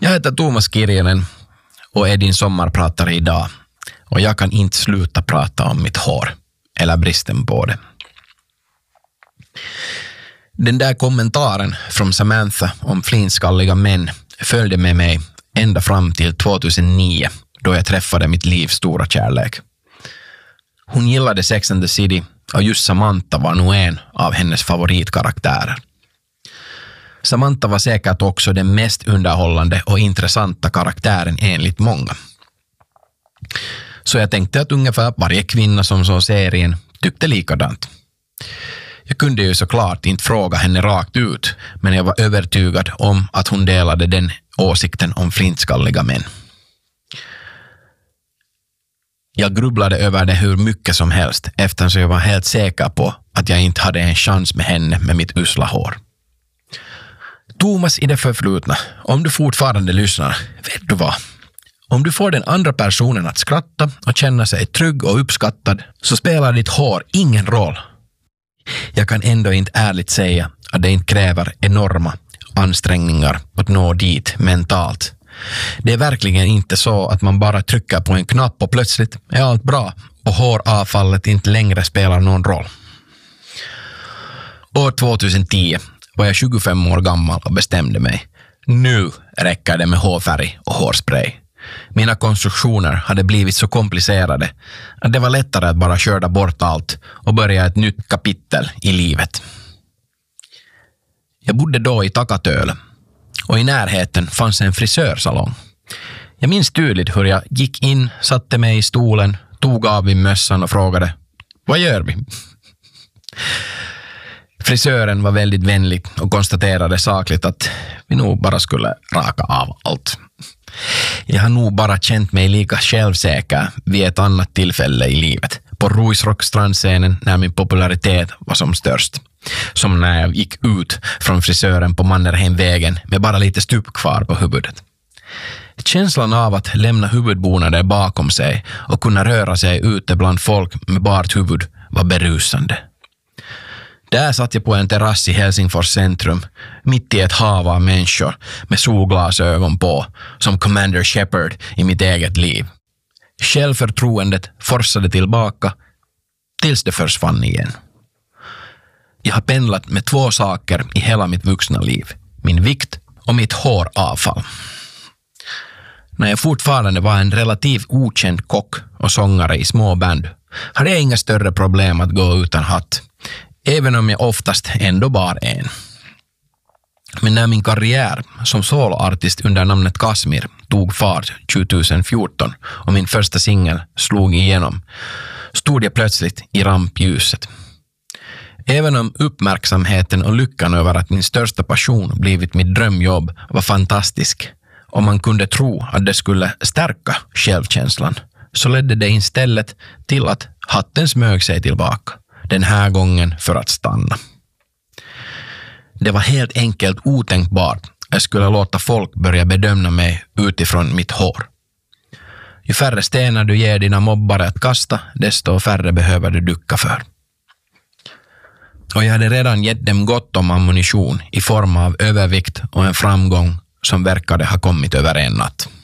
Jag heter Thomas Kirjonen och är din sommarpratare idag. Och jag kan inte sluta prata om mitt hår, eller bristen på det. Den där kommentaren från Samantha om flinskalliga män följde med mig ända fram till 2009 då jag träffade mitt livs stora kärlek. Hon gillade Sex and the City och just Samantha var nog en av hennes favoritkaraktärer. Samantha var säkert också den mest underhållande och intressanta karaktären enligt många. Så jag tänkte att ungefär varje kvinna som såg serien tyckte likadant. Jag kunde ju såklart inte fråga henne rakt ut, men jag var övertygad om att hon delade den åsikten om flintskalliga män. Jag grubblade över det hur mycket som helst eftersom jag var helt säker på att jag inte hade en chans med henne med mitt usla hår. Thomas i det förflutna, om du fortfarande lyssnar, vet du vad? Om du får den andra personen att skratta och känna sig trygg och uppskattad så spelar ditt hår ingen roll. Jag kan ändå inte ärligt säga att det inte kräver enorma ansträngningar att nå dit mentalt. Det är verkligen inte så att man bara trycker på en knapp och plötsligt är allt bra och håravfallet inte längre spelar någon roll. År 2010 var jag 25 år gammal och bestämde mig. Nu räcker det med hårfärg och hårspray. Mina konstruktioner hade blivit så komplicerade att det var lättare att bara köra bort allt och börja ett nytt kapitel i livet. Jag bodde då i Takatöl och i närheten fanns en frisörsalong. Jag minns tydligt hur jag gick in, satte mig i stolen, tog av min mössan och frågade: vad gör vi? Frisören var väldigt vänlig och konstaterade sakligt att vi nog bara skulle raka av allt. Jag har nog bara känt mig lika självsäker vid ett annat tillfälle i livet. På Ruisrock-strandscenen när min popularitet var som störst. Som när jag gick ut från frisören på Mannerheimvägen med bara lite stup kvar på huvudet. Känslan av att lämna huvudbonader bakom sig och kunna röra sig ute bland folk med bart huvud var berusande. Där satt jag på en terrass i Helsingfors centrum, mitt i ett hav av människor med solglasögon på, som Commander Shepard i mitt eget liv. Självförtroendet forsade tillbaka tills det försvann igen. Jag har pendlat med 2 saker i hela mitt vuxna liv, min vikt och mitt håravfall. När jag fortfarande var en relativt okänd kock och sångare i små band hade jag inga större problem att gå utan hatt. Även om jag oftast ändå bar en. Men när min karriär som soloartist under namnet Kasmir tog fart 2014 och min första singel slog igenom, stod jag plötsligt i rampljuset. Även om uppmärksamheten och lyckan över att min största passion blivit mitt drömjobb var fantastisk och man kunde tro att det skulle stärka självkänslan, så ledde det istället till att hatten smög sig tillbaka. Den här gången för att stanna. Det var helt enkelt otänkbart att jag skulle låta folk börja bedöma mig utifrån mitt hår. Ju färre stenar du ger dina mobbare att kasta, desto färre behöver du ducka för. Och jag hade redan gett dem gott om ammunition i form av övervikt och en framgång som verkade ha kommit över en natt.